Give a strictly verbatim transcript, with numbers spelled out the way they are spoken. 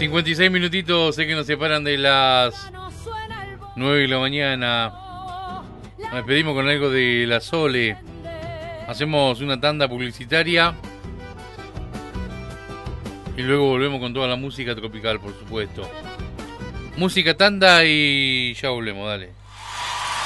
cincuenta y seis minutitos, sé que nos separan de las nueve de la mañana. Nos despedimos con algo de La Sole. Hacemos una tanda publicitaria y luego volvemos con toda la música tropical, por supuesto. Música, tanda y ya volvemos, dale.